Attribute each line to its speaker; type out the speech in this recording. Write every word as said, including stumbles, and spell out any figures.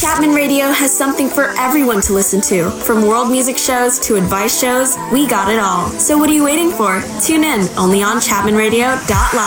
Speaker 1: Chapman Radio has something for everyone to listen to. From world music shows to advice shows, we got it all. So what are you waiting for? Tune in, only on chapman radio dot live.